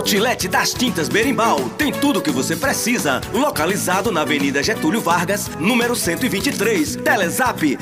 Outlet das Tintas Berimbau tem tudo o que você precisa. Localizado na Avenida Getúlio Vargas, número 123. Telezap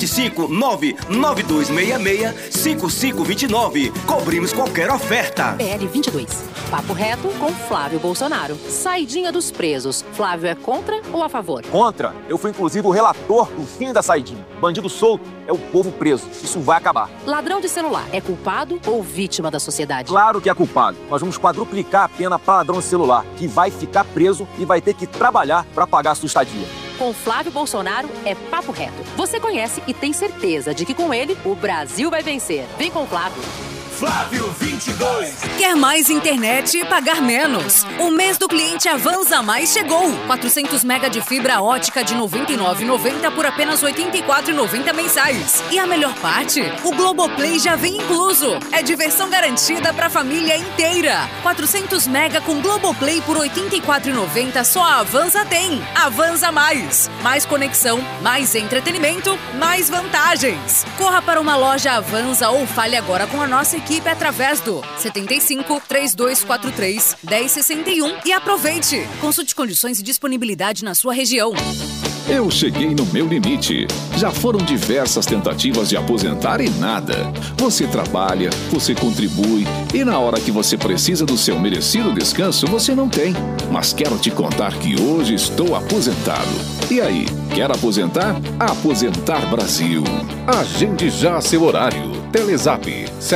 759-9266-5529. Cobrimos qualquer oferta. PL 22. Papo reto com Flávio Bolsonaro. Saidinha dos presos. Flávio é contra ou a favor? Contra. Eu fui inclusive o relator do fim da saidinha. Bandido solto é o povo preso. Isso vai acabar. Ladrão de celular é culpado ou vítima da sociedade? Claro que é culpado. Nós vamos quadruplicar a pena para ladrão de celular, que vai ficar preso e vai ter que trabalhar para pagar a sua estadia. Com Flávio Bolsonaro é papo reto. Você conhece e tem certeza de que com ele o Brasil vai vencer. Vem com o Flávio. Flávio 22. Quer mais internet e pagar menos? O mês do cliente Avanza Mais chegou. 400 mega de fibra ótica de R$ 99,90 por apenas R$ 84,90 mensais. E a melhor parte? O Globoplay já vem incluso. É diversão garantida para a família inteira. 400 mega com Globoplay por R$ 84,90 só a Avanza tem. Avanza Mais. Mais conexão, mais entretenimento, mais vantagens. Corra para uma loja Avanza ou fale agora com a nossa equipe através do 75 3243 1061 e aproveite. Consulte condições e disponibilidade na sua região. Eu cheguei no meu limite. Já foram diversas tentativas de aposentar e nada. Você trabalha, você contribui e na hora que você precisa do seu merecido descanso, você não tem. Mas quero te contar que hoje estou aposentado. E aí, quer aposentar? Aposentar Brasil. Agende já seu horário. Telezap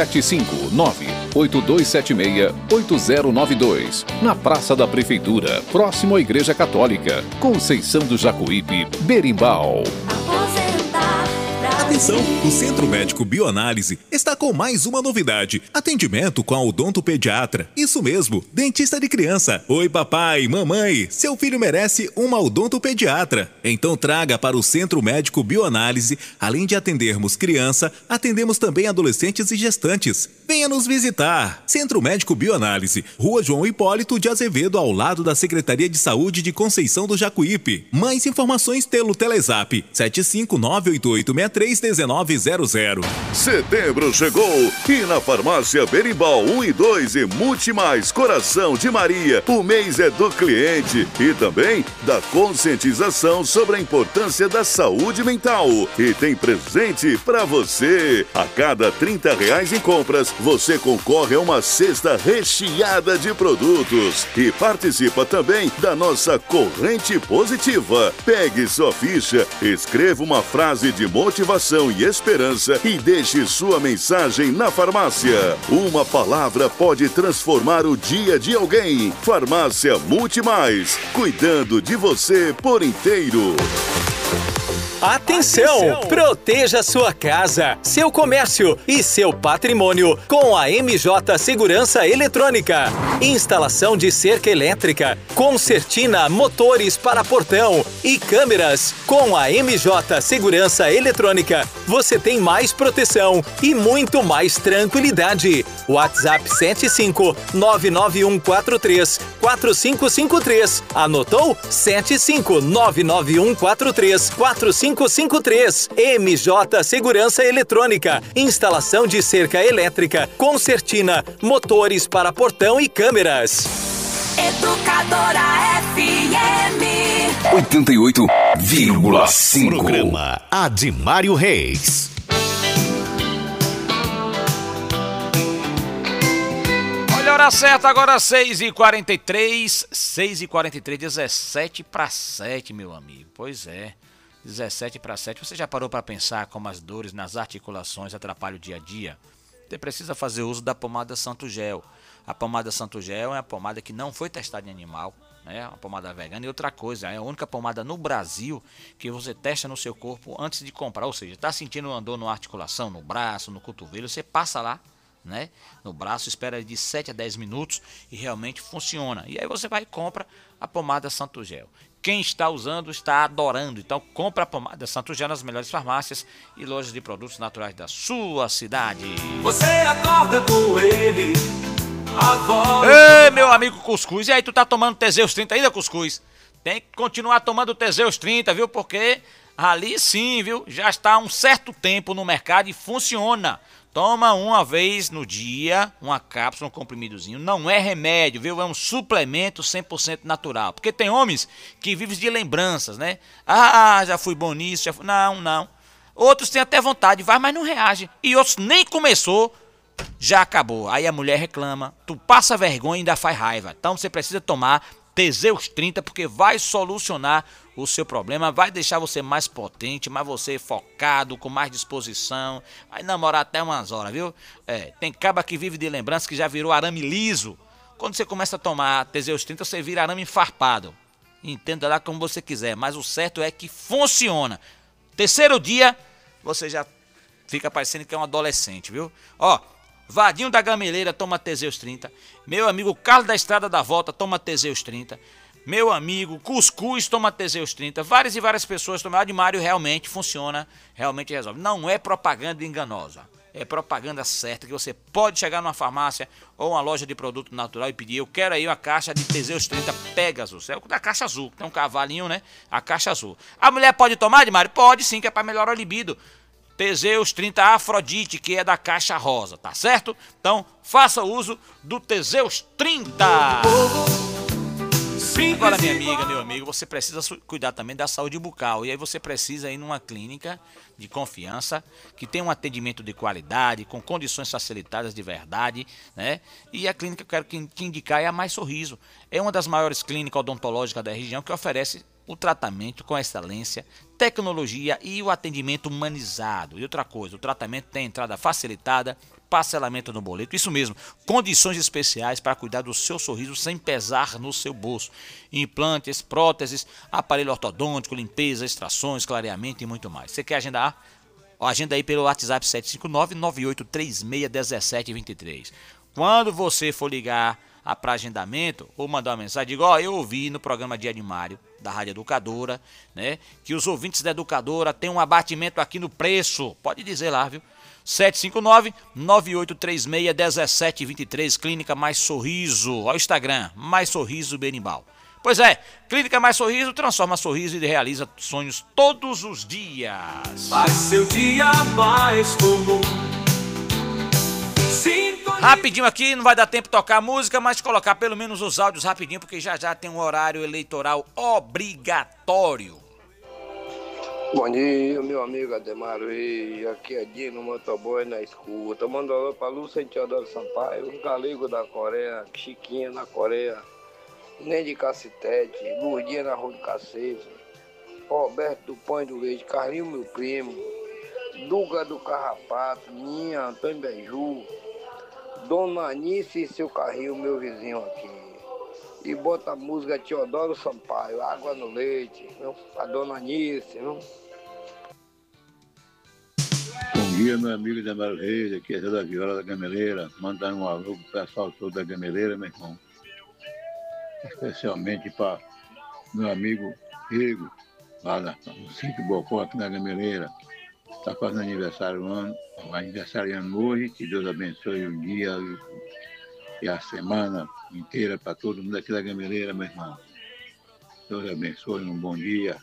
759-8276-8092. Na Praça da Prefeitura, próximo à Igreja Católica. Conceição do Jacuípe, Berimbau. Atenção, o Centro Médico Bioanálise está com mais uma novidade. Atendimento com a odontopediatra. Isso mesmo, dentista de criança. Oi papai, mamãe, seu filho merece uma odontopediatra. Então traga para o Centro Médico Bioanálise. Além de atendermos criança, atendemos também adolescentes e gestantes. Venha nos visitar. Centro Médico Bioanálise, Rua João Hipólito de Azevedo, ao lado da Secretaria de Saúde de Conceição do Jacuípe. Mais informações pelo Telezap 75988631900. Setembro chegou e na Farmácia Berimbau 1 e 2 e Multimais Coração de Maria, o mês é do cliente e também da conscientização sobre a importância da saúde mental. E tem presente para você. A cada R$30 em compras, você concorre a uma cesta recheada de produtos e participa também da nossa corrente positiva. Pegue sua ficha, escreva uma frase de motivação e esperança e deixe sua mensagem na farmácia. Uma palavra pode transformar o dia de alguém. Farmácia Multimais, cuidando de você por inteiro. Atenção! Proteja sua casa, seu comércio e seu patrimônio com a MJ Segurança Eletrônica. Instalação de cerca elétrica, concertina, motores para portão e câmeras. Com a MJ Segurança Eletrônica, você tem mais proteção e muito mais tranquilidade. WhatsApp 75991434553. Anotou? 75991434553. MJ Segurança Eletrônica. Instalação de cerca elétrica, concertina, motores para portão e câmeras. Educadora FM 88,5. Programa Admário Reis. Olha a hora certa agora, 6h43. 6h43, 17:07, meu amigo. Pois é. 17:07. Você já parou para pensar como as dores nas articulações atrapalham o dia a dia? Você precisa fazer uso da pomada Santo Gel. A pomada Santo Gel é a pomada que não foi testada em animal, né? Uma pomada vegana. E outra coisa, é a única pomada no Brasil que você testa no seu corpo antes de comprar. Ou seja, está sentindo uma dor na articulação, no braço, no cotovelo, você passa lá, né, no braço, espera de 7 a 10 minutos e realmente funciona. E aí você vai e compra a pomada Santo Gel. Quem está usando está adorando. Então compra a pomada Santo Gel nas melhores farmácias e lojas de produtos naturais da sua cidade. Você acorda com ele, a voz... Ei, meu amigo Cuscuz, e aí tu tá tomando Teseus 30 ainda, Cuscuz? Tem que continuar tomando Teseus 30, viu? Porque ali sim, viu? Já está há um certo tempo no mercado e funciona. Toma uma vez no dia, uma cápsula, um comprimidozinho. Não é remédio, viu? É um suplemento 100% natural. Porque tem homens que vivem de lembranças, né? Ah, já fui bom nisso, já fui... Não. Outros têm até vontade, vai, mas não reage. E outros nem começou, já acabou. Aí a mulher reclama, tu passa vergonha e ainda faz raiva. Então você precisa tomar Teseus 30, porque vai solucionar o seu problema, vai deixar você mais potente, mais você focado, com mais disposição, vai namorar até umas horas, viu? Tem caba que vive de lembrança que já virou arame liso. Quando você começa a tomar Teseus 30, você vira arame farpado. Entenda lá como você quiser, mas o certo é que funciona. Terceiro dia, você já fica parecendo que é um adolescente, viu? Ó, Vadinho da Gameleira toma Teseus 30. Meu amigo Carlos da Estrada da Volta toma Teseus 30. Meu amigo Cuscuz toma Teseus 30. Várias e várias pessoas tomam. Admário realmente funciona, realmente resolve. Não é propaganda enganosa. É propaganda certa que você pode chegar numa farmácia ou uma loja de produto natural e pedir: eu quero aí uma caixa de Teseus 30 Pegasus. É o da caixa azul, tem um cavalinho, né? A caixa azul. A mulher pode tomar, Admário? Pode sim, que é para melhorar o libido. Teseus 30 Afrodite, que é da caixa rosa, tá certo? Então, faça uso do Teseus 30. Agora, minha amiga, meu amigo, você precisa cuidar também da saúde bucal. E aí você precisa ir numa clínica de confiança, que tem um atendimento de qualidade, com condições facilitadas de verdade, né? E a clínica que eu quero te indicar é a Mais Sorriso. É uma das maiores clínicas odontológicas da região, que oferece o tratamento com excelência, tecnologia e o atendimento humanizado. E outra coisa, o tratamento tem entrada facilitada, parcelamento no boleto, isso mesmo, condições especiais para cuidar do seu sorriso sem pesar no seu bolso. Implantes, próteses, aparelho ortodôntico, limpeza, extrações, clareamento e muito mais. Você quer agendar? Agenda aí pelo WhatsApp 759-9836-1723. Quando você for ligar para agendamento ou mandar uma mensagem, diga: ó, eu ouvi no programa de Admário, da Rádio Educadora, né, que os ouvintes da Educadora têm um abatimento aqui no preço. Pode dizer lá, viu? 759-9836-1723, Clínica Mais Sorriso. Olha o Instagram, Mais Sorriso Berimbau. Pois é, Clínica Mais Sorriso transforma sorriso e realiza sonhos todos os dias. Faz seu dia mais comum. Rapidinho aqui, não vai dar tempo de tocar a música, mas colocar pelo menos os áudios rapidinho, porque já tem um horário eleitoral obrigatório. Bom dia, meu amigo Admário, e aqui é Dino Motoboy na escuta. Mando alô pra Lúcia Teodoro Sampaio, os galegos da Coreia, Chiquinha na Coreia, Neide Cacetete, Lourdinha na Rua do Cacete, Roberto do Pão e do Leite, Carlinho meu primo, Duga do Carrapato, Minha, Antônio Beiju, Dona Anice e seu carrinho, meu vizinho aqui. E bota a música Teodoro Sampaio, Água no Leite, viu? A Dona Anice, viu? Bom dia, meu amigo Admário Reis, aqui é Zé da Viola da Gameleira, mandando um alô pro pessoal todo da Gameleira, meu irmão. Especialmente para meu amigo Rigo, lá no Sítio Bocó, aqui na Gameleira. Está fazendo aniversário aniversariando hoje, que Deus abençoe o dia e a semana inteira para todo mundo aqui da Gameleira, meu irmão. Deus abençoe, um bom dia.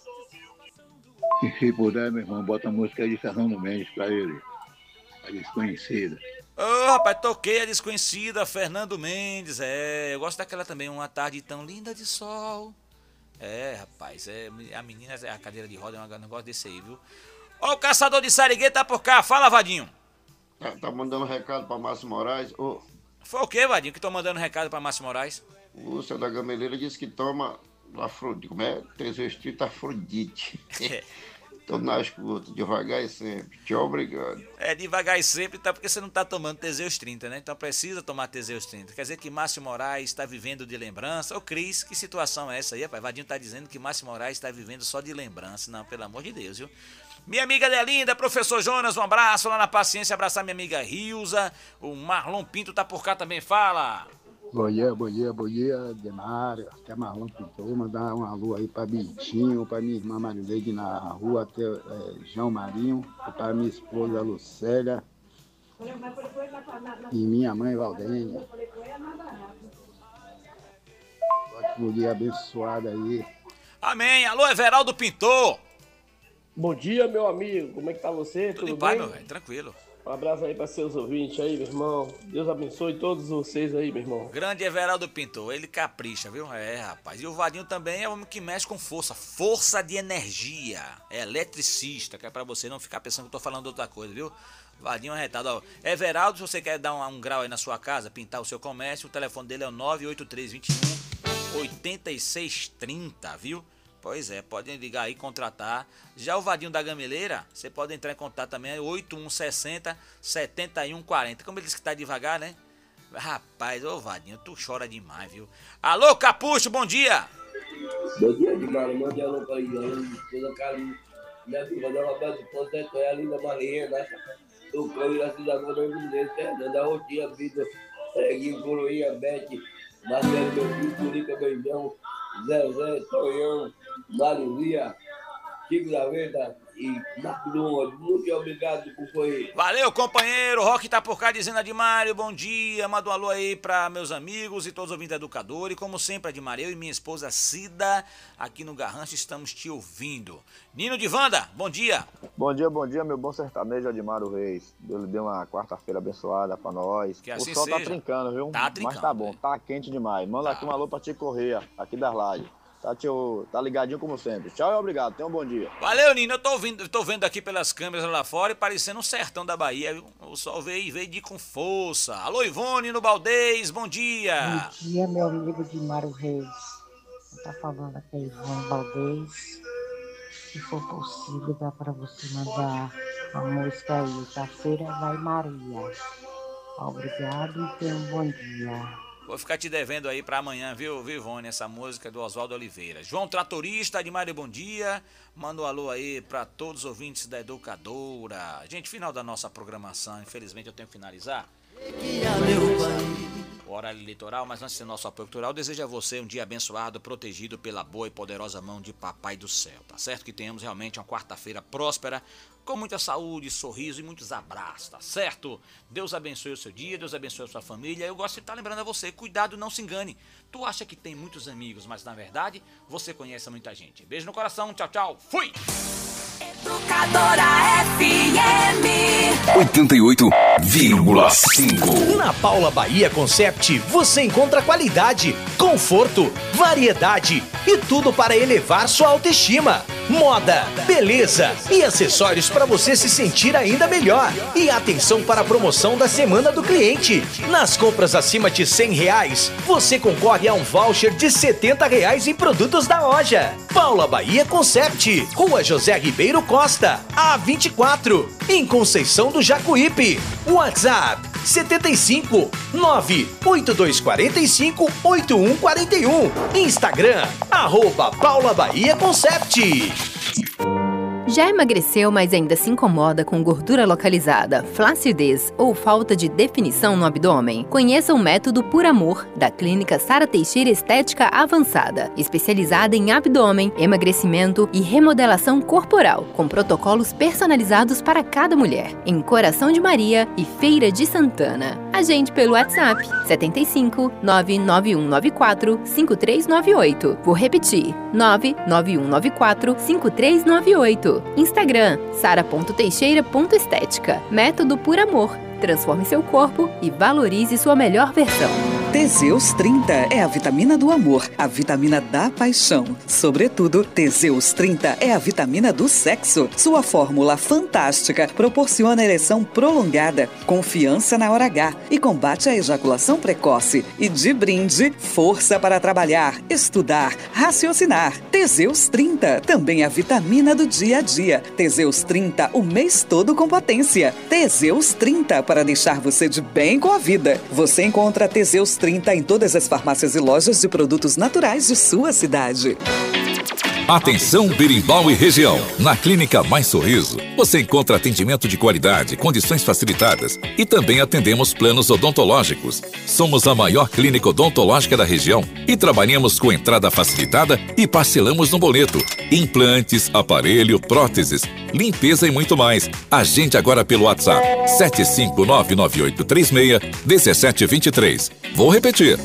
E se puder, meu irmão, bota a música de Fernando Mendes para ele, a Desconhecida. Ô, rapaz, toquei a Desconhecida, Fernando Mendes, eu gosto daquela também, Uma Tarde Tão Linda de Sol. Rapaz, a menina, a cadeira de roda, eu não gosto desse aí, viu? Ó, o Caçador de Sariguê tá por cá, fala, Vadinho. Tá mandando recado pra Márcio Moraes. Foi o que, Vadinho, que tô mandando recado pra Márcio Moraes? O Lúcio da Gameleira disse que toma Afrodite, como é? Teseus 30 Afrodite. Tô na escuta, devagar e sempre. Tchau, obrigado. Devagar e sempre, tá? Porque você não tá tomando Teseus 30, né? Então precisa tomar Teseus 30. Quer dizer que Márcio Moraes está vivendo de lembrança? Ô, Cris, que situação é essa aí, rapaz? Vadinho tá dizendo que Márcio Moraes está vivendo só de lembrança. Não, pelo amor de Deus, viu? Minha amiga Delinda, professor Jonas, um abraço lá na Paciência, abraçar minha amiga Rilza, o Marlon Pinto tá por cá também, fala. Bom dia, Admário, até Marlon Pinto, mandar um alô aí pra Bitinho, pra minha irmã Marileide na rua, até João Marinho, e pra minha esposa Lucélia e minha mãe Valdênia. Ótimo dia abençoado aí. Amém, alô Everaldo Pintor. Bom dia, meu amigo. Como é que tá você? Tudo bem, meu velho? Tranquilo. Um abraço aí para seus ouvintes aí, meu irmão. Deus abençoe todos vocês aí, meu irmão. Grande Everaldo Pintor, ele capricha, viu? É, rapaz. E o Vadinho também é um homem que mexe com força de energia. É eletricista, que é pra você não ficar pensando que eu tô falando outra coisa, viu? Vadinho arretado, ó. Everaldo, se você quer dar um grau aí na sua casa, pintar o seu comércio, o telefone dele é o 98321-8630, viu? Pois é, podem ligar aí, contratar. Já o Vadinho da Gameleira, você pode entrar em contato também, é 8160-7140. Como ele disse que tá devagar, né? Rapaz, ô Vadinho, tu chora demais, viu? Alô, Capucho, bom dia! Bom dia, Edmar. Bom dia, alô, toda Carlinhos. Minha filha, dá um abraço pro Zé, a linda Maria, né? O Cão e a cidade do Fernando, Fernanda, Rotinha, Vitor, Preguinho, Coroinha, Bete, Marcelo, meu filho, Curica, Beijão, Zé, Tonhão, Marizia, Chico da Venda e Marco do Onde. Muito obrigado por foi. Valeu, companheiro. Rock tá por cá dizendo: Admário, bom dia. Manda um alô aí pra meus amigos e todos os ouvintes educadores. E como sempre, Admário, eu e minha esposa Cida, aqui no Garrancho, estamos te ouvindo. Nino de Wanda, bom dia. Bom dia, meu bom sertanejo Admário Reis. Deus lhe deu uma quarta-feira abençoada pra nós. Que assim o sol seja. Tá trincando, viu? Tá trincando. Mas tá bom, tá quente demais. Manda aqui um alô pra Tico Correia, aqui das Lajes. Tá ligadinho como sempre. Tchau e obrigado. Tenha um bom dia. Valeu, Nino. Eu tô vendo aqui pelas câmeras lá fora e parecendo um sertão da Bahia, viu? O sol veio de com força. Alô, Ivone no Baldez, bom dia. Bom dia, meu amigo Admário Reis. Tá falando aqui, Ivone Baldez. Se for possível, dá pra você mandar a música aí. Terça-feira vai Maria. Obrigado e tenha um bom dia. Vou ficar te devendo aí pra amanhã, viu, Ivone, essa música do Oswaldo Oliveira. João Tratorista, Admário, bom dia. Manda um alô aí pra todos os ouvintes da Educadora. Gente, final da nossa programação, infelizmente eu tenho que finalizar. O horário eleitoral, mas antes do nosso apoio cultural, desejo a você um dia abençoado, protegido pela boa e poderosa mão de Papai do Céu, tá certo? Que tenhamos realmente uma quarta-feira próspera, com muita saúde, sorriso e muitos abraços, tá certo? Deus abençoe o seu dia, Deus abençoe a sua família. Eu gosto de estar lembrando a você, cuidado, não se engane. Tu acha que tem muitos amigos, mas na verdade, você conhece muita gente. Beijo no coração, tchau, tchau, fui! Educadora FM 88,5. Na Paula Bahia Concept você encontra qualidade, conforto, variedade e tudo para elevar sua autoestima. Moda, beleza e acessórios para você se sentir ainda melhor. E atenção para a promoção da Semana do Cliente. Nas compras acima de R$100, você concorre a um voucher de R$70 em produtos da loja. Paula Bahia Concept, Rua José Ribeiro Costa, A24, em Conceição do Jacuípe. WhatsApp 75 98245 8141. Instagram @Paula Bahia Concept. Já emagreceu, mas ainda se incomoda com gordura localizada, flacidez ou falta de definição no abdômen? Conheça o método Por Amor, da Clínica Sara Teixeira Estética Avançada, especializada em abdômen, emagrecimento e remodelação corporal, com protocolos personalizados para cada mulher, em Coração de Maria e Feira de Santana. Agende pelo WhatsApp 75 99194 5398. Vou repetir, 99194 5398. Instagram, sara.teixeira.estética. Método Por Amor. Transforme seu corpo e valorize sua melhor versão. Teseus 30 é a vitamina do amor, a vitamina da paixão. Sobretudo, Teseus 30 é a vitamina do sexo. Sua fórmula fantástica proporciona ereção prolongada, confiança na hora H e combate a ejaculação precoce. E de brinde, força para trabalhar, estudar, raciocinar. Teseus 30 também é a vitamina do dia a dia. Teseus 30 o mês todo com potência. Teseus 30 para deixar você de bem com a vida. Você encontra Teseus 30 em todas as farmácias e lojas de produtos naturais de sua cidade. Atenção Berimbau e região. Na Clínica Mais Sorriso, você encontra atendimento de qualidade, condições facilitadas e também atendemos planos odontológicos. Somos a maior clínica odontológica da região e trabalhamos com entrada facilitada e parcelamos no boleto. Implantes, aparelho, próteses, limpeza e muito mais. Agende agora pelo WhatsApp 75998361723. Vou repetir,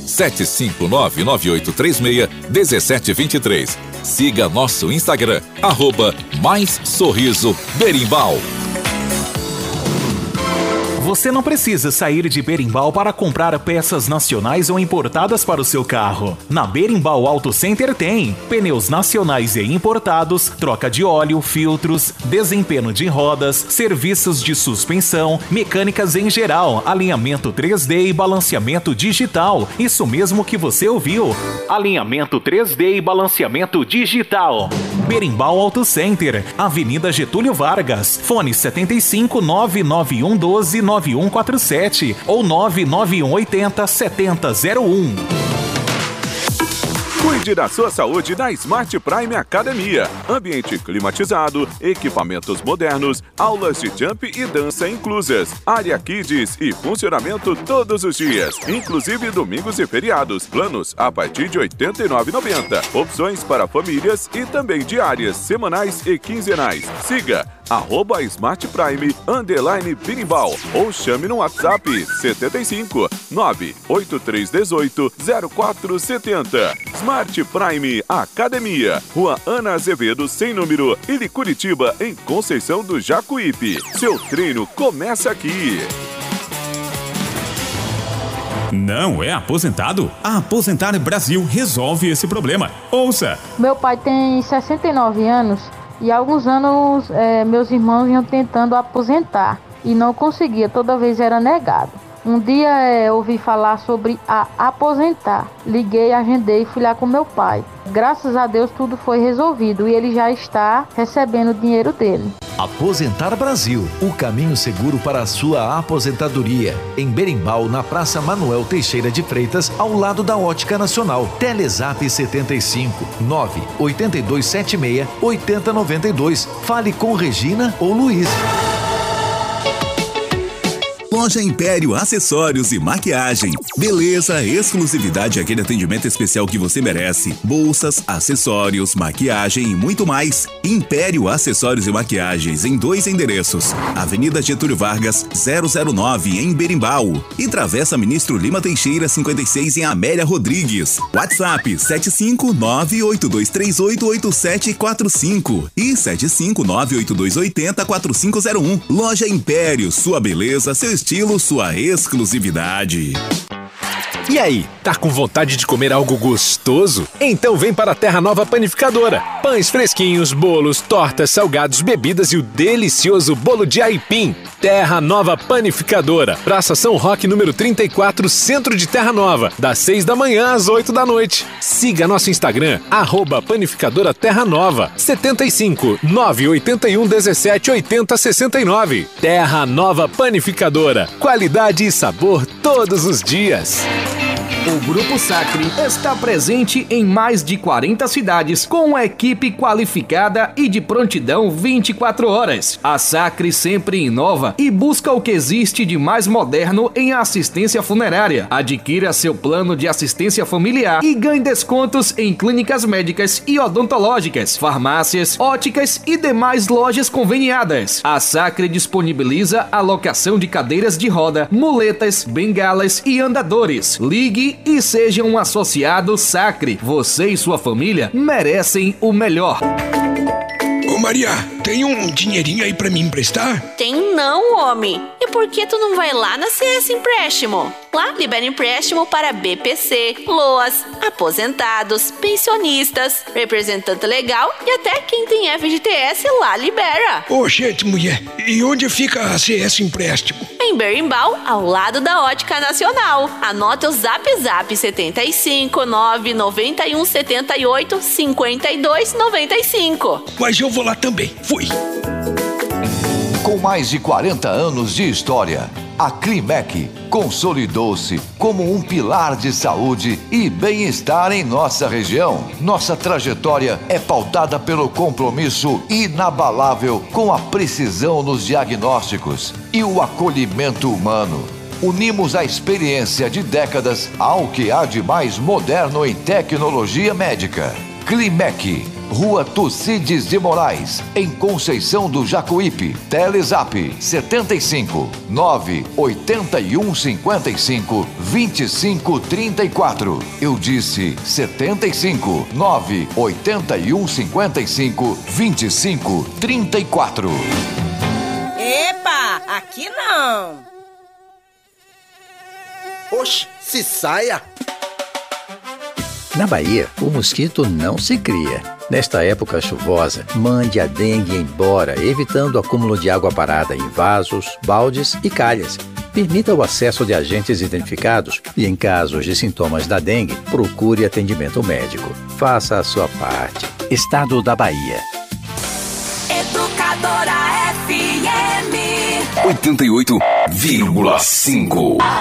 75998361723. Siga nosso Instagram, @Mais Sorriso Berimbau. Você não precisa sair de Berimbau para comprar peças nacionais ou importadas para o seu carro. Na Berimbau Auto Center tem pneus nacionais e importados, troca de óleo, filtros, desempenho de rodas, serviços de suspensão, mecânicas em geral, alinhamento 3D e balanceamento digital. Isso mesmo que você ouviu. Alinhamento 3D e balanceamento digital. Berimbau Auto Center, Avenida Getúlio Vargas, fone 75 99112 9147 ou 99180 7001. Cuide da sua saúde na Smart Prime Academia. Ambiente climatizado, equipamentos modernos, aulas de jump e dança inclusas, área kids e funcionamento todos os dias, inclusive domingos e feriados. Planos a partir de R$ 89,90. Opções para famílias e também diárias, semanais e quinzenais. Siga @Smart Prime _Berimbau ou chame no WhatsApp 75 98318 0470. Smart Prime Academia, Rua Ana Azevedo, sem número, Ilha Curitiba, em Conceição do Jacuípe. Seu treino começa aqui. Não é aposentado? A Aposentar Brasil resolve esse problema. Ouça! Meu pai tem 69 anos e há alguns anos meus irmãos iam tentando aposentar e não conseguia, toda vez era negado. Um dia ouvi falar sobre a aposentar. Liguei, agendei e fui lá com meu pai. Graças a Deus tudo foi resolvido e ele já está recebendo o dinheiro dele. Aposentar Brasil, o caminho seguro para a sua aposentadoria. Em Berimbau, na Praça Manuel Teixeira de Freitas, ao lado da Ótica Nacional. Telezap 75 98276 8092. Fale com Regina ou Luiz. Loja Império Acessórios e Maquiagem. Beleza, exclusividade e aquele atendimento especial que você merece. Bolsas, acessórios, maquiagem e muito mais. Império Acessórios e Maquiagens em 2 endereços. Avenida Getúlio Vargas, 009 em Berimbau e Travessa Ministro Lima Teixeira, 56 em Amélia Rodrigues. WhatsApp 75982388745 e 75982804501. Loja Império, sua beleza, seu estilo, sua exclusividade. E aí, tá com vontade de comer algo gostoso? Então vem para a Terra Nova Panificadora. Pães fresquinhos, bolos, tortas, salgados, bebidas e o delicioso bolo de aipim. Terra Nova Panificadora. Praça São Roque, número 34, Centro de Terra Nova. Das 6 da manhã às 8 da noite. Siga nosso Instagram, @Panificadora Terra Nova. 75 981 17 80 69. Terra Nova Panificadora. Qualidade e sabor todos os dias. O Grupo Sacre está presente em mais de 40 cidades com uma equipe qualificada e de prontidão 24 horas. A Sacre sempre inova e busca o que existe de mais moderno em assistência funerária. Adquira seu plano de assistência familiar e ganhe descontos em clínicas médicas e odontológicas, farmácias, óticas e demais lojas conveniadas. A Sacre disponibiliza a locação de cadeiras de roda, muletas, bengalas e andadores. Ligue e seja um associado Sacre. Você e sua família merecem o melhor. Ô Maria, tem um dinheirinho aí pra me emprestar? Tem não, homem. E por que tu não vai lá na CS Empréstimo? Lá libera empréstimo para BPC, LOAS, aposentados, pensionistas, representante legal e até quem tem FGTS lá libera. Ô, gente, mulher, e onde fica a CS Empréstimo? Em Berimbau, ao lado da Ótica Nacional. Anote o Zap 75 991 78 52 95. Mas eu vou lá também. Fui. Com mais de 40 anos de história, a Climec consolidou-se como um pilar de saúde e bem-estar em nossa região. Nossa trajetória é pautada pelo compromisso inabalável com a precisão nos diagnósticos e o acolhimento humano. Unimos a experiência de décadas ao que há de mais moderno em tecnologia médica. Climec, Rua Tucídides de Moraes, em Conceição do Jacuípe. Telezap 75 981 55 25 34. Eu disse 75 981 55 25 34. Epa, aqui não! Oxe, se saia! Na Bahia, o mosquito não se cria. Nesta época chuvosa, mande a dengue embora, evitando o acúmulo de água parada em vasos, baldes e calhas. Permita o acesso de agentes identificados e, em casos de sintomas da dengue, procure atendimento médico. Faça a sua parte. Estado da Bahia. Educadora FM 88,5.